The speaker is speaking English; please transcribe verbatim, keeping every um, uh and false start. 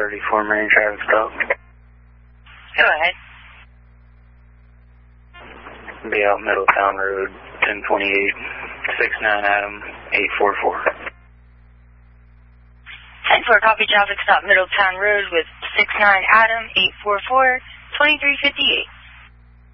thirty-four Marine traffic stop. Go ahead. Be out Middletown Road, ten twenty-eight, six nine Adam, eight four four. ten four, copy traffic stop Middletown Road with six nine Adam, eight four four, twenty-three fifty-eight.